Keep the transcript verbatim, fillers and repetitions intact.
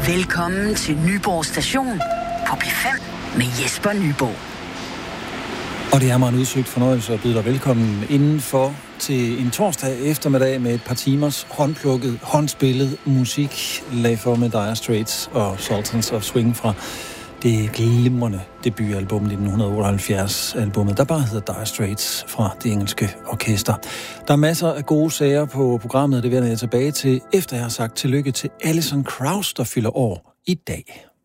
Velkommen til Nyborg Station på P fem med Jesper Nyborg. Og det er mig en udsøgt fornøjelse at byde dig velkommen indenfor til en torsdag eftermiddag med et par timers håndplukket, håndspillet musik, lag for med Dire Straits og Sultans of Swing fra det glimrende debutalbum nitten otteoghalvfjerds, albumet, der bare hedder Dire Straits fra det engelske orkester. Der er masser af gode sager på programmet, det vender jeg tilbage til, efter jeg har sagt tillykke til Alison Krauss, der fylder år i dag.